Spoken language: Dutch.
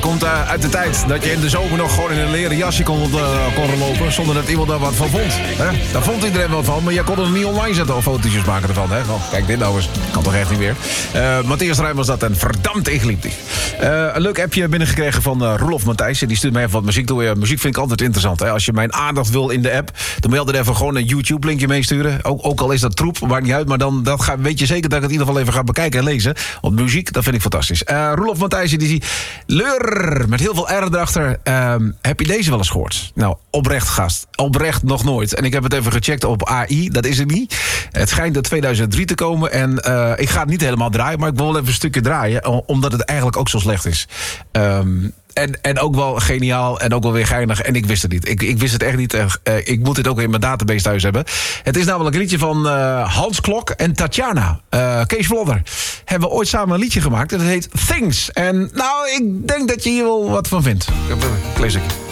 komt uit de tijd dat je in de zomer nog gewoon in een leren jasje kon lopen... zonder dat iemand daar wat van vond. Hè? Daar vond iedereen wat van, maar jij kon het niet online zetten of fotootjes maken ervan. Hè? Oh, kijk, dit nou eens. Kan toch echt niet meer. Matthias Ruijm was dat en verdampt ingeliefd. Een leuk appje binnengekregen van Roelof Matthijssen. Die stuurt mij even wat muziek toe. Muziek vind ik altijd interessant. Hè? Als je mijn aandacht wil in de app, dan moet je altijd even gewoon een YouTube-linkje meesturen. Ook al is dat troep, maakt niet uit. Maar dan weet je zeker dat ik het in ieder geval even ga bekijken en lezen. Want muziek, dat vind ik fantastisch. Roelof Matthijssen, die leur met heel veel R erachter. Heb je deze wel eens gehoord? Nou, oprecht gast. Oprecht nog nooit. En ik heb het even gecheckt op AI. Dat is het niet. Het schijnt uit 2003 te komen. En ik ga het niet helemaal draaien, maar ik wil wel even een stukje draaien. Omdat het eigenlijk ook zo slecht is. En ook wel geniaal en ook wel weer geinig. En ik wist het niet. Ik wist het echt niet. Ik moet dit ook in mijn database thuis hebben. Het is namelijk een liedje van Hans Klok en Tatjana. Kees Vlodder. Hebben we ooit samen een liedje gemaakt. En dat heet Things. En nou, ik denk dat je hier wel wat van vindt. Ik lees ik.